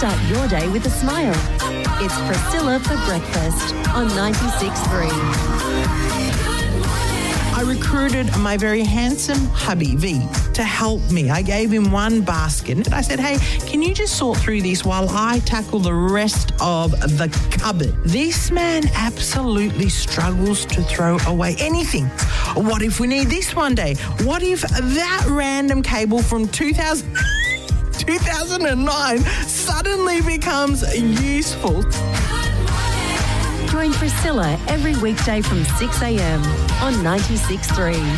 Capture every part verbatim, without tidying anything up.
Start your day with a smile. It's Priscilla for breakfast on ninety-six point three. I recruited my very handsome hubby, V, to help me. I gave him one basket and I said, hey, can you just sort through this while I tackle the rest of the cupboard? This man absolutely struggles to throw away anything. What if we need this one day? What if that random cable from two thousand, two thousand nine suddenly becomes useful? Join Priscilla every weekday from six a.m. on ninety-six point three.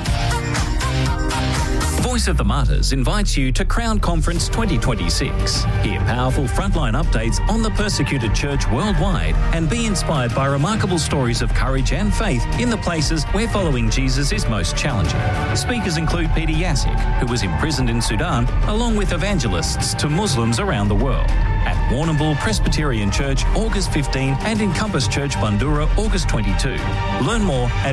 Voice of the Martyrs invites you to Crown Conference twenty twenty-six. Hear powerful frontline updates on the persecuted church worldwide and be inspired by remarkable stories of courage and faith in the places where following Jesus is most challenging. Speakers include Peter Yasik, who was imprisoned in Sudan, along with evangelists to Muslims around the world. At Warrnambool Presbyterian Church, August fifteenth, and in Compass Church, Bundoora, August twenty-second. Learn more at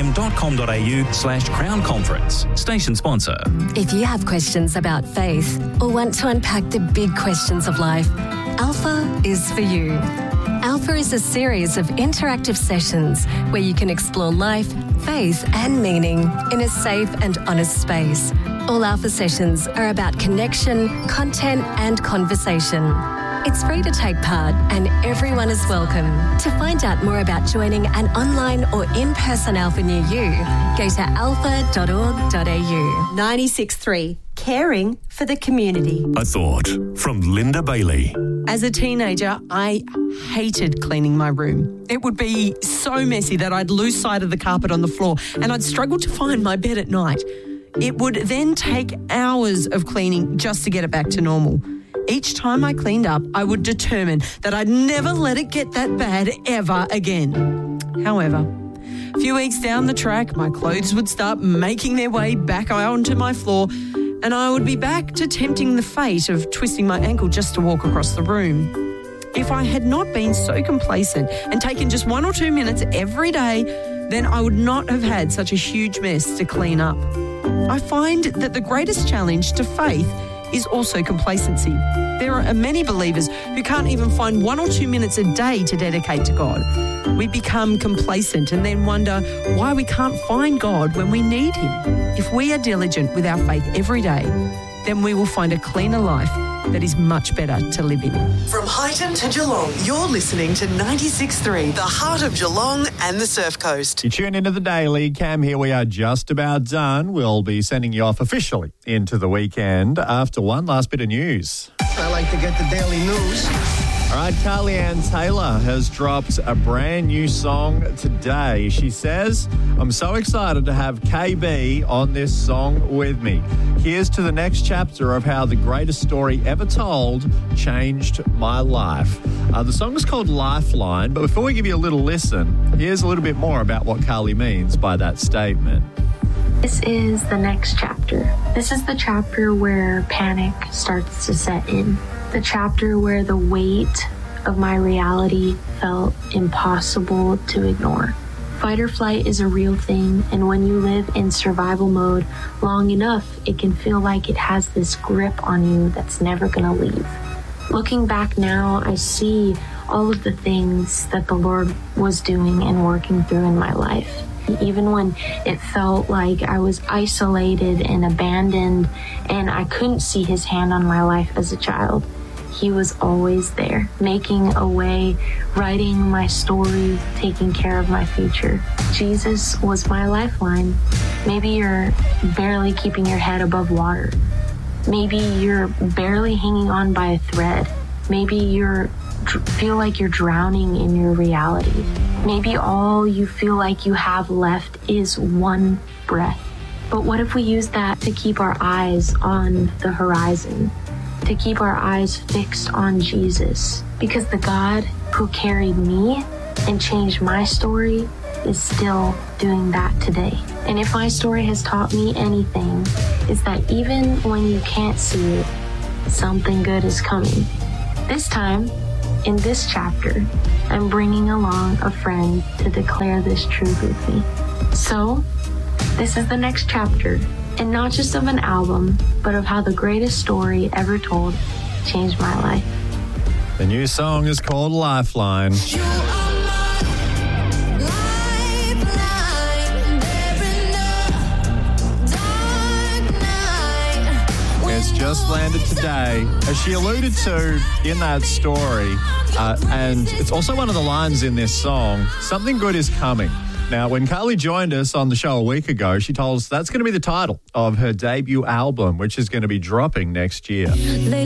vom.com.au slash Crown Conference. Station sponsor. If you have questions about faith or want to unpack the big questions of life, Alpha is for you. Alpha is a series of interactive sessions where you can explore life, faith and meaning in a safe and honest space. All Alpha sessions are about connection, content and conversation. It's free to take part and everyone is welcome. To find out more about joining an online or in-person Alpha near you, go to alpha dot org dot a u. ninety-six point three, caring for the community. A thought from Linda Bailey. As a teenager, I hated cleaning my room. It would be so messy that I'd lose sight of the carpet on the floor and I'd struggle to find my bed at night. It would then take hours of cleaning just to get it back to normal. Each time I cleaned up, I would determine that I'd never let it get that bad ever again. However, a few weeks down the track, my clothes would start making their way back onto my floor and I would be back to tempting the fate of twisting my ankle just to walk across the room. If I had not been so complacent and taken just one or two minutes every day, then I would not have had such a huge mess to clean up. I find that the greatest challenge to faith is also complacency. There are many believers who can't even find one or two minutes a day to dedicate to God. We become complacent and then wonder why we can't find God when we need Him. If we are diligent with our faith every day, then we will find a cleaner life that is much better to live in. From Highton to Geelong, you're listening to ninety-six point three, the heart of Geelong and the Surf Coast. You tune into the Daily. Cam here. We are just about done. We'll be sending you off officially into the weekend after one last bit of news. I like to get the daily news. All right, Carly Ann Taylor has dropped a brand new song today. She says, I'm so excited to have K B on this song with me. Here's to the next chapter of how the greatest story ever told changed my life. Uh, the song is called Lifeline, but before we give you a little listen, here's a little bit more about what Carly means by that statement. This is the next chapter. This is the chapter where panic starts to set in. The chapter where the weight of my reality felt impossible to ignore. Fight or flight is a real thing, and when you live in survival mode long enough, it can feel like it has this grip on you that's never gonna leave. Looking back now, I see all of the things that the Lord was doing and working through in my life. Even when it felt like I was isolated and abandoned and I couldn't see His hand on my life as a child, He was always there, making a way, writing my story, taking care of my future. Jesus was my lifeline. Maybe you're barely keeping your head above water. Maybe you're barely hanging on by a thread. Maybe you feel like you're drowning in your reality. Maybe all you feel like you have left is one breath. But what if we use that to keep our eyes on the horizon, to keep our eyes fixed on Jesus? Because the God who carried me and changed my story is still doing that today. And if my story has taught me anything, is that even when you can't see it, something good is coming. This time, in this chapter, I'm bringing along a friend to declare this truth with me. So, this is the next chapter, and not just of an album, but of how the greatest story ever told changed my life. The new song is called Lifeline. It's just landed today, as she alluded to in that story, uh, and it's also one of the lines in this song, something good is coming. Now, when Carly joined us on the show a week ago, she told us that's going to be the title of her debut album, which is going to be dropping next year.